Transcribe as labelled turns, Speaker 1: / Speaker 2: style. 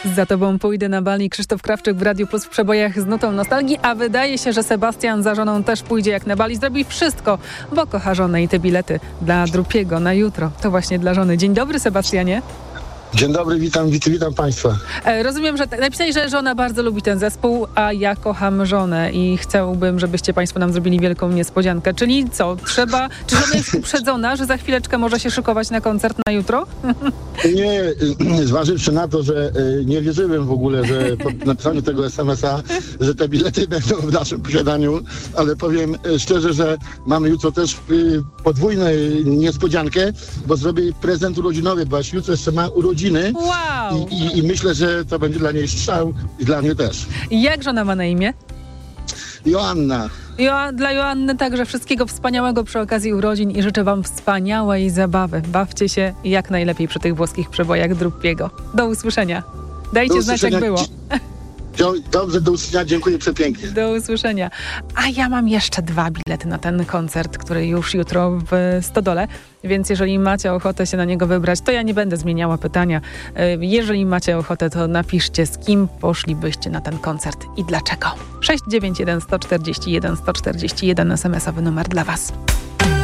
Speaker 1: Za tobą pójdę na bal i Krzysztof Krawczyk w Radiu Plus w przebojach z nutą nostalgii, a wydaje się, że Sebastian za żoną też pójdzie jak na bal i zrobi wszystko, bo kocha żonę i te bilety dla Drupiego na jutro to właśnie dla żony. Dzień dobry, Sebastianie.
Speaker 2: Dzień dobry, witam Państwa.
Speaker 1: Rozumiem, że napisali, że żona bardzo lubi ten zespół, a ja kocham żonę i chciałbym, żebyście Państwo nam zrobili wielką niespodziankę. Czyli co, czy żona jest uprzedzona, że za chwileczkę może się szykować na koncert na jutro?
Speaker 2: Nie, zważywszy na to, że nie wierzyłem w ogóle, że po napisaniu tego SMS-a, że te bilety będą w naszym posiadaniu, ale powiem szczerze, że mamy jutro też podwójną niespodziankę, bo zrobię prezent urodzinowy, bo jutro jeszcze ma urodziny.
Speaker 1: Wow!
Speaker 2: I myślę, że to będzie dla niej strzał i dla mnie też.
Speaker 1: Jak żona ma na imię?
Speaker 2: Joanna.
Speaker 1: Dla Joanny także wszystkiego wspaniałego przy okazji urodzin i życzę wam wspaniałej zabawy. Bawcie się jak najlepiej przy tych włoskich przebojach Drupiego. Do usłyszenia. Dajcie znać, jak było.
Speaker 2: Dobrze, do usłyszenia. Dziękuję przepięknie.
Speaker 1: Do usłyszenia. A ja mam jeszcze 2 bilety na ten koncert, który już jutro w Stodole, więc jeżeli macie ochotę się na niego wybrać, to ja nie będę zmieniała pytania. Jeżeli macie ochotę, to napiszcie, z kim poszlibyście na ten koncert i dlaczego. 691 141 141 SMS-owy numer dla was.